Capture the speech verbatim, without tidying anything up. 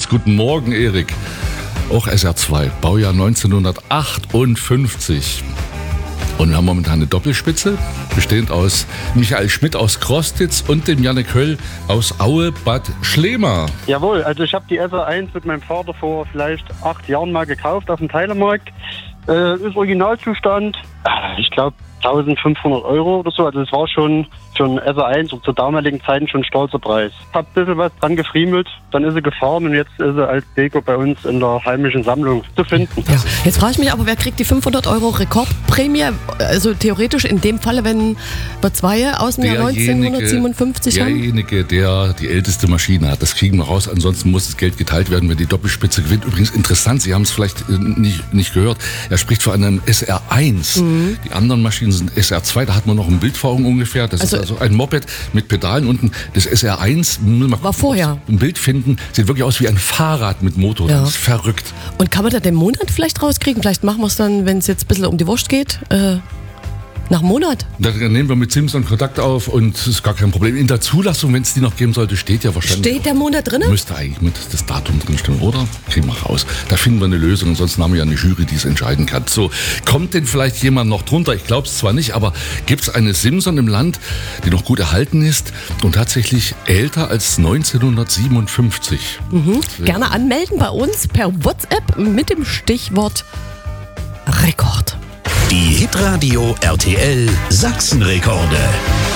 Kostitz. Guten Morgen, Erik. Auch S R zwei, Baujahr neunzehnhundertachtundfünfzig. Und wir haben momentan eine Doppelspitze, bestehend aus Michael Schmidt aus Krostitz und dem Jannik Höll aus Aue Bad Schlema. Jawohl, also ich habe die S R eins mit meinem Vater vor vielleicht acht Jahren mal gekauft auf dem Teilemarkt. Äh, ist Originalzustand, ich glaube eintausendfünfhundert Euro oder so. Also es war schon für ein S R eins und zur damaligen Zeiten schon ein stolzer Preis. Hab ein bisschen was dran gefriemelt, dann ist sie gefahren und jetzt ist sie als Deko bei uns in der heimischen Sammlung zu finden. Ja. Jetzt frage ich mich aber, wer kriegt die fünfhundert Euro Rekordprämie? Also theoretisch in dem Falle, wenn wir zwei aus dem Jahr neunzehnhundertsiebenundfünfzig haben? Derjenige, der die älteste Maschine hat. Das kriegen wir raus. Ansonsten muss das Geld geteilt werden, wenn die Doppelspitze gewinnt. Übrigens interessant, Sie haben es vielleicht nicht, nicht gehört. Er spricht von einem S R eins. Mhm. Die anderen Maschinen sind S R zwei. Da hat man noch ein Bild vor Augen ungefähr. Das also, ist also ein Moped mit Pedalen unten. Das S R eins, mal war vorher. Ein Bild finden, sieht wirklich aus wie ein Fahrrad mit Motor. Ja. Das ist verrückt. Und kann man da den Monat vielleicht rauskriegen? Vielleicht machen wir es dann, wenn es jetzt ein bisschen um die Wurst geht, äh, nach einem Monat. Da nehmen wir mit Simson Kontakt auf und das ist gar kein Problem. In der Zulassung, wenn es die noch geben sollte, steht ja wahrscheinlich. Steht der Monat drin? Müsste eigentlich mit das Datum drinstehen, oder? Kriegen wir raus. Da finden wir eine Lösung. Ansonsten haben wir ja eine Jury, die es entscheiden kann. So, kommt denn vielleicht jemand noch drunter? Ich glaube es zwar nicht, aber gibt es eine Simson im Land, die noch gut erhalten ist und tatsächlich älter als neunzehnhundertsiebenundfünfzig? Mhm. Gerne anmelden bei uns per WhatsApp mit dem Stichwort Rekord. Die Hitradio R T L Sachsenrekorde.